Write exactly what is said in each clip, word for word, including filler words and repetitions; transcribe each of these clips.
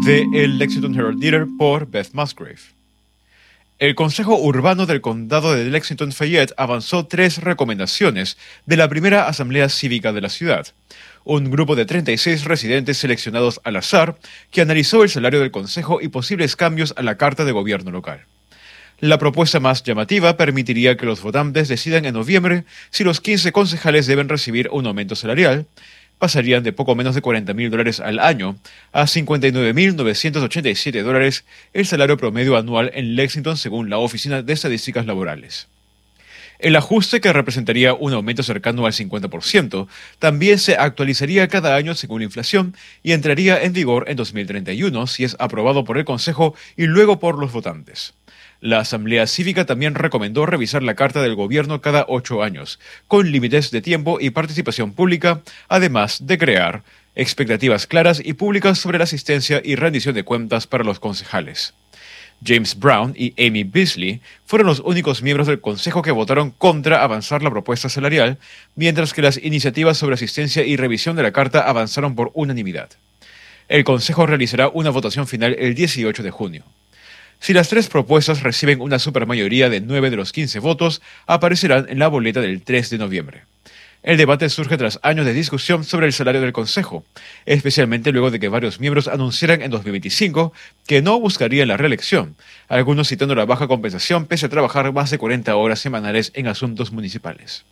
de El Lexington Herald Leader por Beth Musgrave. El Consejo Urbano del Condado de Lexington-Fayette avanzó tres recomendaciones de la primera Asamblea Cívica de la ciudad. Un grupo de treinta y seis residentes seleccionados al azar que analizó el salario del Consejo y posibles cambios a la Carta de Gobierno local. La propuesta más llamativa permitiría que los votantes decidan en noviembre si los quince concejales deben recibir un aumento salarial. Pasarían de poco menos de cuarenta mil dólares al año a cincuenta y nueve mil novecientos ochenta y siete dólares el salario promedio anual en Lexington según la Oficina de Estadísticas Laborales. El ajuste, que representaría un aumento cercano al cincuenta por ciento, también se actualizaría cada año según la inflación y entraría en vigor en dos mil treinta y uno si es aprobado por el Consejo y luego por los votantes. La Asamblea Cívica también recomendó revisar la Carta del Gobierno cada ocho años, con límites de tiempo y participación pública, además de crear expectativas claras y públicas sobre la asistencia y rendición de cuentas para los concejales. James Brown y Amy Beasley fueron los únicos miembros del Consejo que votaron contra avanzar la propuesta salarial, mientras que las iniciativas sobre asistencia y revisión de la Carta avanzaron por unanimidad. El Consejo realizará una votación final el dieciocho de junio. Si las tres propuestas reciben una supermayoría de nueve de los quince votos, aparecerán en la boleta del tres de noviembre. El debate surge tras años de discusión sobre el salario del Consejo, especialmente luego de que varios miembros anunciaran en dos mil veinticinco que no buscarían la reelección, algunos citando la baja compensación pese a trabajar más de cuarenta horas semanales en asuntos municipales.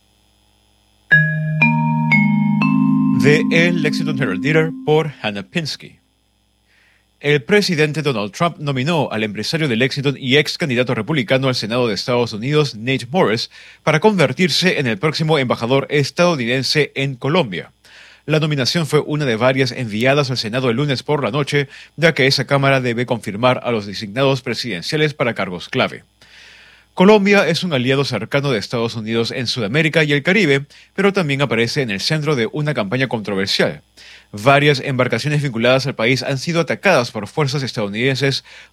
De El Lexington Herald Leader por Hannah Pinsky. El presidente Donald Trump nominó al empresario de Lexington y ex candidato republicano al Senado de Estados Unidos, Nate Morris, para convertirse en el próximo embajador estadounidense en Colombia. La nominación fue una de varias enviadas al Senado el lunes por la noche, ya que esa Cámara debe confirmar a los designados presidenciales para cargos clave. Colombia es un aliado cercano de Estados Unidos en Sudamérica y el Caribe, pero también aparece en el centro de una campaña controversial. Varias embarcaciones vinculadas al país han sido atacadas por fuerzas estadounidenses